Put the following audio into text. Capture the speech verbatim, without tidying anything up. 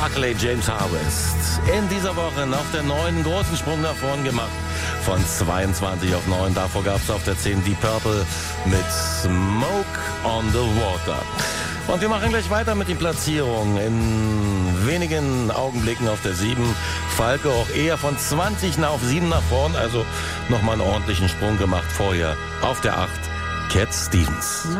Barclay James Harvest. In dieser Woche auf der neuen großen Sprung nach vorn gemacht. Von zweiundzwanzig auf neun. Davor gab es auf der zehn Deep Purple mit Smoke on the Water. Und wir machen gleich weiter mit den Platzierungen. In wenigen Augenblicken auf der sieben. Falke auch eher von zwanzig auf sieben nach vorn. Also nochmal einen ordentlichen Sprung gemacht vorher. Auf der acht Cat Stevens.